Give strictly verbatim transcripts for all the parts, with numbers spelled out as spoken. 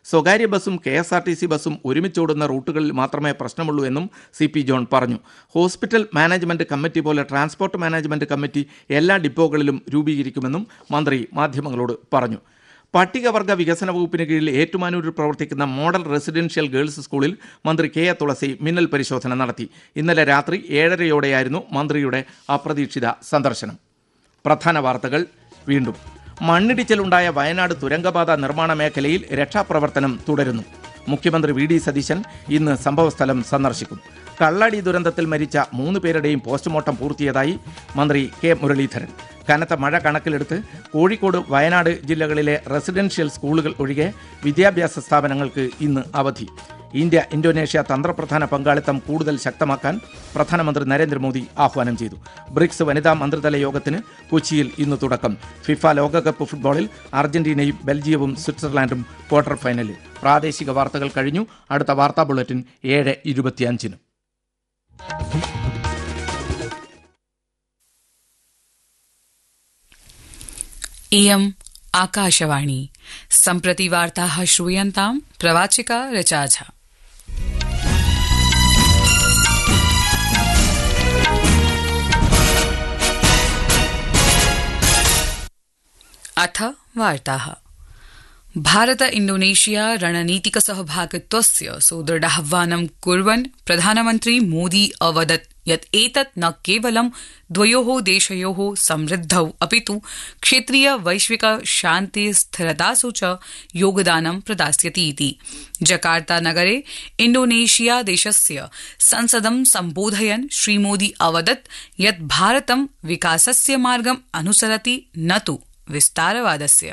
സ്വകാര്യ ബസ്സും K S R T C ബസ്സും ഒരുമിച്ചോടുന്ന റൂട്ടുകളിൽ മാത്രമേ പ്രശ്നമുള്ളൂ എന്നും സി പി ജോൺ പറഞ്ഞു. ഹോസ്പിറ്റൽ മാനേജ്മെന്റ് കമ്മിറ്റി പോലെ ട്രാൻസ്പോർട്ട് മാനേജ്മെന്റ് കമ്മിറ്റി എല്ലാ ഡിപ്പോകളിലും രൂപീകരിക്കുമെന്നും മന്ത്രി മാധ്യമങ്ങളോട് പറഞ്ഞു. പട്ടികവർഗ വികസന വകുപ്പിന് കീഴിൽ ഏറ്റുമാനൂരിൽ പ്രവർത്തിക്കുന്ന മോഡൽ റെസിഡൻഷ്യൽ ഗേൾസ് സ്കൂളിൽ മന്ത്രി കെ എ തുളസി മിന്നൽ പരിശോധന നടത്തി. ഇന്നലെ രാത്രി ഏഴരയോടെയായിരുന്നു മന്ത്രിയുടെ അപ്രതീക്ഷിത സന്ദർശനം. പ്രധാന വാർത്തകൾ വീണ്ടും. മണ്ണിടിച്ചിലുണ്ടായ വയനാട് തുരങ്കപാത നിർമ്മാണ മേഖലയിൽ രക്ഷാപ്രവർത്തനം തുടരുന്നു. മുഖ്യമന്ത്രി വി ഡി സതീശൻ ഇന്ന് സംഭവസ്ഥലം സന്ദർശിക്കും. കള്ളാടി ദുരന്തത്തിൽ മരിച്ച മൂന്ന് പേരുടെയും പോസ്റ്റ്മോർട്ടം പൂർത്തിയായതായി മന്ത്രി കെ മുരളീധരൻ. കനത്ത മഴ കണക്കിലെടുത്ത് കോഴിക്കോട്, വയനാട് ജില്ലകളിലെ റെസിഡൻഷ്യൽ സ്കൂളുകൾ ഒഴികെ വിദ്യാഭ്യാസ സ്ഥാപനങ്ങൾക്ക് ഇന്ന് അവധി. ഇന്ത്യ ഇന്തോനേഷ്യ തന്ത്രപ്രധാന പങ്കാളിത്തം കൂടുതൽ ശക്തമാക്കാൻ പ്രധാനമന്ത്രി നരേന്ദ്രമോദി ആഹ്വാനം ചെയ്തു. ബ്രിക്സ് വനിതാ മന്ത്രിതല യോഗത്തിന് കൊച്ചിയിൽ ഇന്ന് തുടക്കം. ഫിഫ ലോകകപ്പ് ഫുട്ബോളിൽ അർജന്റീനയും ബെൽജിയവും സ്വിറ്റ്സർലാൻഡും ക്വാർട്ടർ ഫൈനലിൽ. പ്രാദേശിക വാർത്തകൾ കഴിഞ്ഞു. അടുത്ത വാർത്താ ബുള്ളറ്റിൻ ഏഴ് ഇരുപത്തിയഞ്ചിന്. इयम् आकाशवाणी. सम्प्रति वार्ताः श्रूयन्ताम्. प्रवाचिका ऋचा झा. अथ वार्ताः. भारत इंडोनेशिया रणनीतिक सहभागित्वस्य सुदृढाह्वानं कुर्वन् प्रधानमन्त्री मोदी अवदत् यत् एतत् न केवलं द्वयोः देशयोः समृद्धौ अपितु क्षेत्रीय वैश्विक शान्ति स्थिरतासु च योगदानं प्रदास्यति इति. जकार्ता नगरे इंडोनेशिया देशस्य संसदं सम्बोधयन् श्रीमोदी अवदत् यत् भारतं विकासस्य मार्गम् अनुसरति न तु विस्तारवादस्य.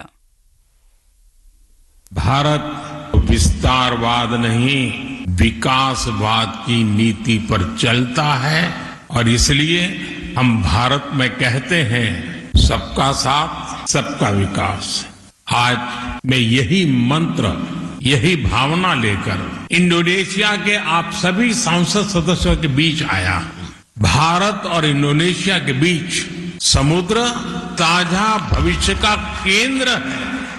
भारत विस्तारवाद नहीं, विकासवाद की नीति पर चलता है और इसलिए हम भारत में कहते हैं सबका साथ, सबका विकास. आज मैं यही मंत्र, यही भावना लेकर इंडोनेशिया के आप सभी सांसद सदस्यों के बीच आया. भारत और इंडोनेशिया के बीच समुद्र ताजा भविष्य का केंद्र है.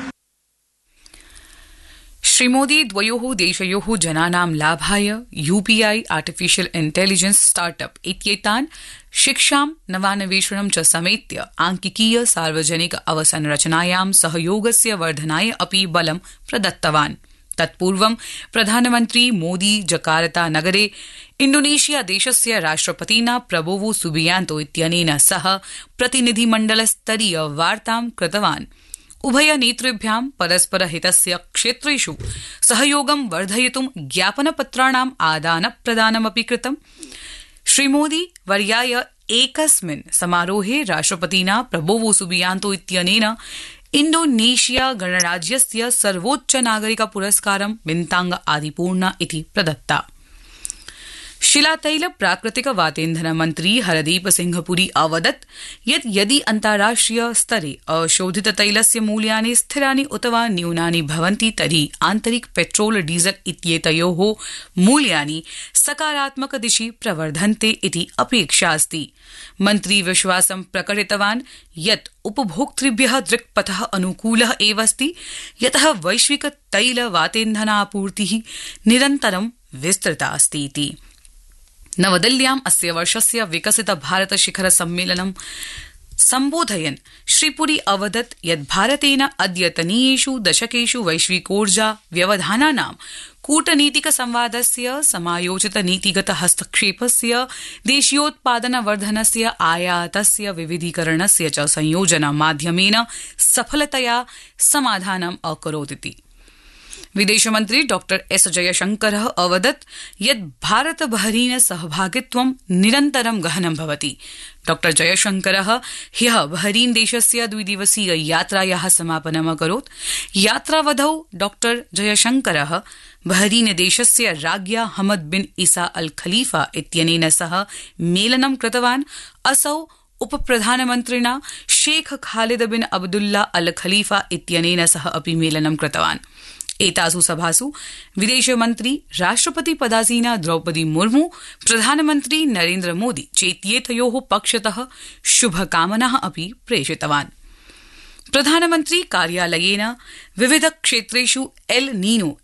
श्रीमोदी द्वयोः देशयोः जनानां लाभाय यूपीआई, आर्टिफिशियल इंटेलिजेंस, स्टार्टअप इत्येतान्, शिक्षां, नवान्वेषणं च समेत्य आंकिकीय सार्वजनिक अवसंरचनायां सहयोगस्य वर्धनाय अपि बलं प्रदत्तवान्. तत्पूर्वं प्रधानमन्त्री मोदी जकार्ता नगरे इंडोनेशिया देशस्य राष्ट्रपतिना प्रबोवो सुबियांतो इत्यनेन सह प्रतिनिधिमण्डलस्तरीय वार्तां कृतवान्. उभय नेतृभ्यां परस्पर हितस्य क्षेत्रेषु सहयोगं वर्धयितुं ज्ञापनपत्राणाम् आदान प्रदानमपि कृतम्. श्रीमोदी वर्याय एकस्मिन् समारोहे राष्ट्रपतिना प्रबोवो सुबियांतो इत्यनेन इंडोनेशिया गणराज्यस्य सर्वोच्च नागरिक पुरस्कारं बिन्तांग आदिपूर्ण इति प्रदत्ता. शिलातैल प्राकृतिक वातेन्धन मन्त्री हरदीप सिंह पुरी अवदत् यत् यदि अन्ताराष्ट्रिय स्तरे अशोधित तैलस्य मूल्यानि स्थिरानि उत वा न्यूनानि भवन्ति तर्हि आन्तरिक पेट्रोल डीजल इत्येतयोः मूल्यानि सकारात्मक दिशि प्रवर्धन्ते इति अपेक्षा अस्ति. मन्त्री विश्वासं प्रकटितवान् यत् उपभोक्तृभ्यः दृक्पथः अनुकूलः एव अस्ति, यतः वैश्विक तैल वातेन्धनापूर्तिः निरन्तरं विस्तृता अस्ति इति. नवदिल्ल्याम् अस्य वर्षस्य विकसित भारत शिखर सम्मेलनं सम्बोधयन् श्रीपुरी अवदत् यत् भारतेन अद्यतनीयेषु दशकेषु वैश्विकोर्जा व्यवधानानां कूटनीतिक संवादस्य, समायोजित नीतिगत हस्तक्षेपस्य, देशीयोत्पादनवर्धनस्य, आयातस्य विविधीकरणस्य च संयोजन माध्यमेन सफलतया समाधानम् अकरोदिति. विदेशमन्त्री डॉ एस जयशंकरः अवदत् यत् भारत बहरीन सहभागित्वं निरन्तरं गहनं भवति. डॉ जयशंकरः ह्यः बहरीन देशस्य द्विदिवसीय यात्रायाः समापनम् अकरोत्. यात्रावधौ डॉ जयशंकरः बहरीन देशस्य राज्ञा हमद बिन ईसा अल खलीफा इत्यनेन सह मेलनं कृतवान्. असौ उपप्रधानमन्त्रिणा शेख खालिद बिन अब्दुल्ला अल खलीफा इत्यनेन सह अपि मेलनं कृतवान्. एतासु सभासु विदेशमन्त्री राष्ट्रपति पदासीना द्रौपदी मुर्मू, प्रधानमन्त्री नरेन्द्र मोदी चेत्येतयोः पक्षतः शुभकामनाः अपि प्रेषितवान्. प्रधानमन्त्री कार्यालयेन विविध क्षेत्रेषु एल नीनो